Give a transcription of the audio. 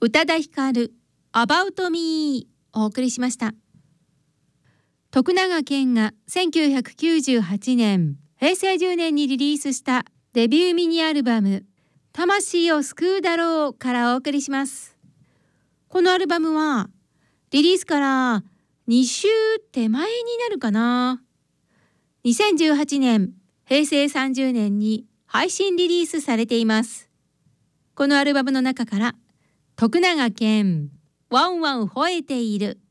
宇多田ヒカル About Me をお送りしました。徳永健が1998年平成10年にリリースしたデビューミニアルバム魂を救うだろうからお送りします。このアルバムはリリースから2週手前になるかな。2018年平成30年に配信リリースされています。このアルバムの中から徳永健ワンワン吠えている